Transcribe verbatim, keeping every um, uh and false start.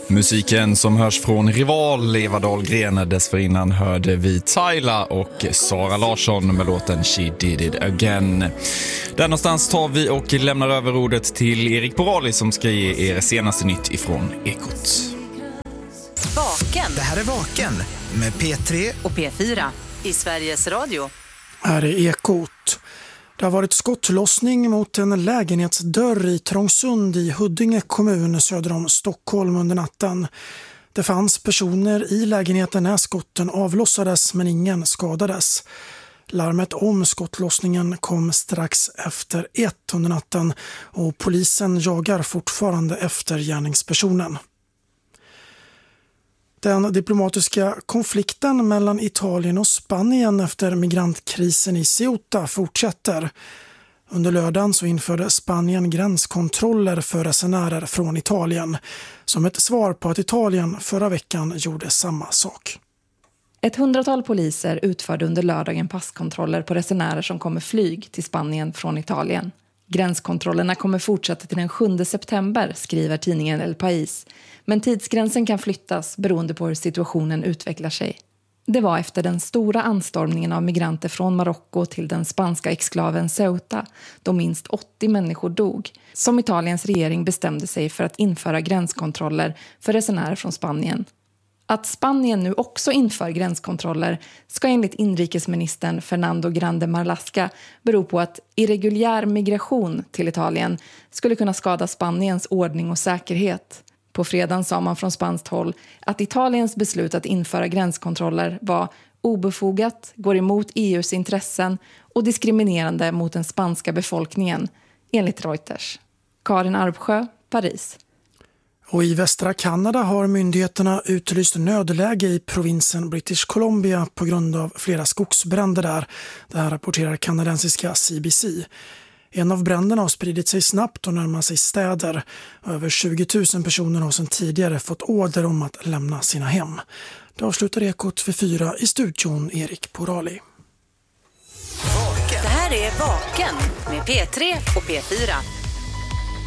Musiken som hörs från Rival, Eva Dahlgren. Dessförinnan hörde vi Tyla och Sara Larsson med låten She Did It Again. Där någonstans tar vi och lämnar över ordet till Erik Porali som ska ge er senaste nytt ifrån Ekot. Vaken. Det här är Vaken med P tre och P fyra i Sveriges Radio. Här är Ekot. Det har varit skottlossning mot en lägenhetsdörr i Trångsund i Huddinge kommun söder om Stockholm under natten. Det fanns personer i lägenheten när skotten avlossades men ingen skadades. Larmet om skottlossningen kom strax efter ett under natten och polisen jagar fortfarande efter gärningspersonen. Den diplomatiska konflikten mellan Italien och Spanien efter migrantkrisen i Ceuta fortsätter. Under lördagen så införde Spanien gränskontroller för resenärer från Italien som ett svar på att Italien förra veckan gjorde samma sak. Ett hundratal poliser utförde under lördagen passkontroller på resenärer som kommer flyg till Spanien från Italien. Gränskontrollerna kommer fortsätta till den sjunde september, skriver tidningen El País. Men tidsgränsen kan flyttas beroende på hur situationen utvecklar sig. Det var efter den stora anstormningen av migranter från Marocko till den spanska exklaven Ceuta, då minst åttio människor dog, som Italiens regering bestämde sig för att införa gränskontroller för resenärer från Spanien. Att Spanien nu också inför gränskontroller ska enligt inrikesministern Fernando Grande Marlaska bero på att irreguljär migration till Italien skulle kunna skada Spaniens ordning och säkerhet. På fredagen sa man från spanskt håll att Italiens beslut att införa gränskontroller var obefogat, går emot E U:s intressen och diskriminerande mot den spanska befolkningen, enligt Reuters. Karin Arpsjö, Paris. Och i västra Kanada har myndigheterna utlyst nödläge i provinsen British Columbia på grund av flera skogsbränder där. Det här rapporterar kanadensiska C B C. En av bränderna har spridit sig snabbt och närmar sig städer. Över tjugo tusen personer har sedan tidigare fått order om att lämna sina hem. Det avslutar Ekot för fyra i studion, Erik Porali. Det här är Vaken med P tre och P fyra.